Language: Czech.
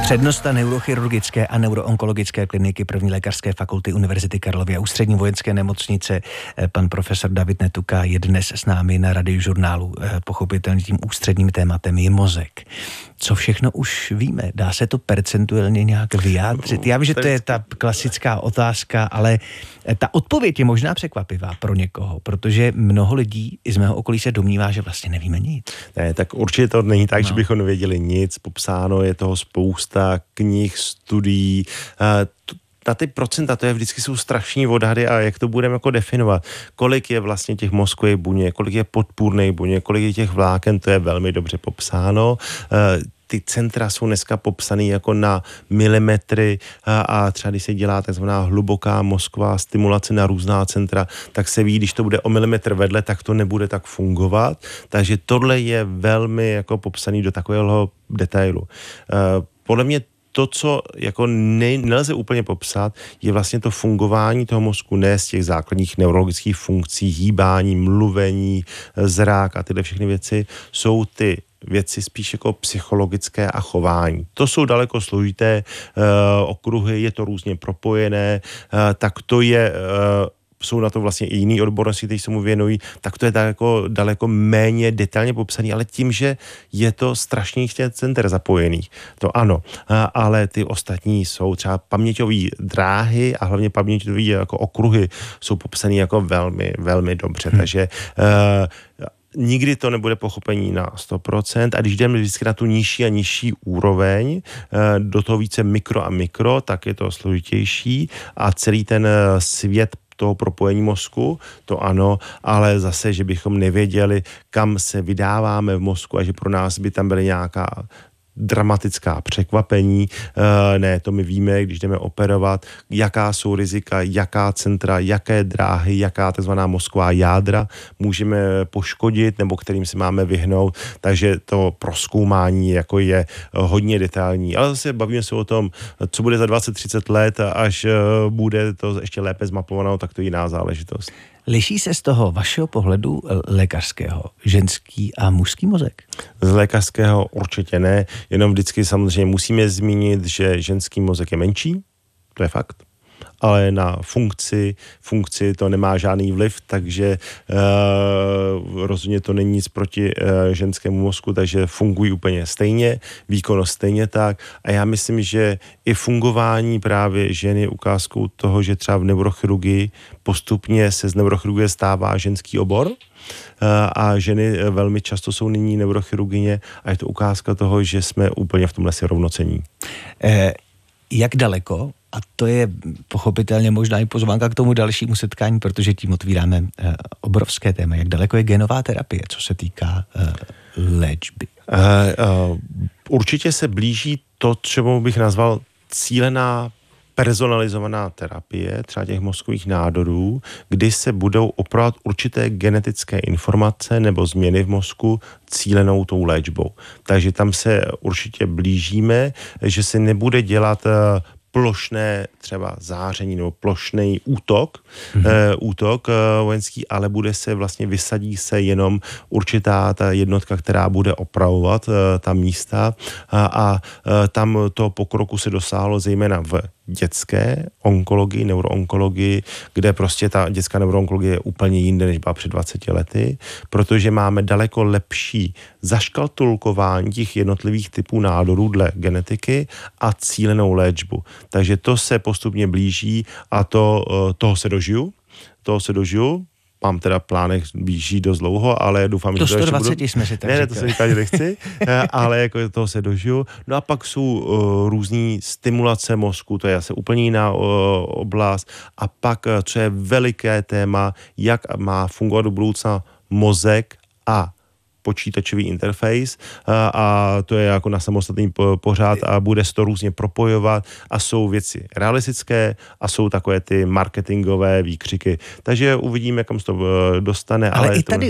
Přednosta neurochirurgické a neuroonkologické kliniky první lékařské fakulty Univerzity Karlovy a Ústřední vojenské nemocnice, pan profesor David Netuka, je dnes s námi na Radiožurnálu. Pochopitelně tím ústředním tématem je mozek. Co všechno už víme? Dá se to percentuálně nějak vyjádřit? Já vím, že to je ta klasická otázka, ale ta odpověď je možná překvapivá pro někoho, protože mnoho lidí i z mého okolí se domnívá, že vlastně nevíme nic. Ne, tak určitě to není tak, že bychom nevěděli nic. Popsáno je toho spousta knih, studií. Na ty procenta, to je vždycky jsou strašní odhady a jak to budeme jako definovat. Kolik je vlastně těch mozkových buněk, kolik je podpůrných buněk, kolik je těch vláken, to je velmi dobře popsáno. Ty centra jsou dneska popsaný jako na milimetry a třeba když se dělá takzvaná hluboká mozková stimulace na různá centra, tak se ví, když to bude o milimetr vedle, tak to nebude tak fungovat. Takže tohle je velmi jako popsaný do takového detailu. Podle mě to, co jako nelze úplně popsat, je vlastně to fungování toho mozku, ne z těch základních neurologických funkcí, hýbání, mluvení, zrák a tyhle všechny věci, jsou ty věci spíš jako psychologické a chování. To jsou daleko složité okruhy, je to různě propojené, tak to je... jsou na to vlastně i jiný odbornosti, kteří se mu věnují, tak to je daleko méně detailně popsaný, ale tím, že je to strašných center zapojených, to ano, ale ty ostatní jsou třeba paměťové dráhy a hlavně paměťové jako okruhy jsou popsaný jako velmi, velmi dobře, takže nikdy to nebude pochopení na 100% a když jdeme vždycky na tu nižší a nižší úroveň, do toho více mikro a mikro, tak je to složitější a celý ten svět toho propojení mozku, to ano, ale zase, že bychom nevěděli, kam se vydáváme v mozku a že pro nás by tam byly nějaká dramatická překvapení. Ne, to my víme, když jdeme operovat, jaká jsou rizika, jaká centra, jaké dráhy, jaká takzvaná mozková jádra můžeme poškodit nebo kterým se máme vyhnout, takže to prozkoumání jako je hodně detailní. Ale zase bavíme se o tom, co bude za 20-30 let, až bude to ještě lépe zmapované, tak to je jiná záležitost. Liší se z toho vašeho pohledu lékařského ženský a mužský mozek? Z lékařského určitě ne, jenom vždycky samozřejmě musíme zmínit, že ženský mozek je menší, to je fakt, ale na funkci to nemá žádný vliv, takže rozhodně to není nic proti ženskému mozku, takže fungují úplně stejně, výkonnost stejně tak a já myslím, že i fungování právě ženy je ukázkou toho, že třeba v neurochirurgii postupně se z neurochirurgie stává ženský obor a ženy velmi často jsou nyní neurochirurgyně a je to ukázka toho, že jsme úplně v tomhle si rovnocení. Jak daleko, a to je pochopitelně možná i pozvánka k tomu dalšímu setkání, protože tím otvíráme obrovské téma, jak daleko je genová terapie, co se týká léčby? Určitě se blíží to, čemu bych nazval cílená personalizovaná terapie, třeba těch mozkových nádorů, kdy se budou opravovat určité genetické informace nebo změny v mozku cílenou tou léčbou. Takže tam se určitě blížíme, že se nebude dělat plošné třeba záření nebo plošný útok vojenský, ale bude se vlastně vysadí se jenom určitá ta jednotka, která bude opravovat ta místa a tam toho pokroku se dosáhlo zejména v dětské onkologii, neuroonkologii, kde prostě ta dětská neuroonkologie je úplně jinde, než byla před 20 lety, protože máme daleko lepší zaškatulkování těch jednotlivých typů nádorů dle genetiky a cílenou léčbu. Takže to se postupně blíží a toho se dožiju. Mám teda plánech blíží dost dlouho, ale doufám, že to ještě 120 jsme si tak říkali. Ne, to se říká, že nechci, ale jako toho se dožiju. No a pak jsou různý stimulace mozku, to je asi úplně jiná oblast. A pak, co je veliké téma, jak má fungovat do budoucna mozek a počítačový interface a to je jako na samostatný pořád a bude se to různě propojovat a jsou věci realistické a jsou takové ty marketingové výkřiky. Takže uvidíme, kam se to dostane. Ale i tady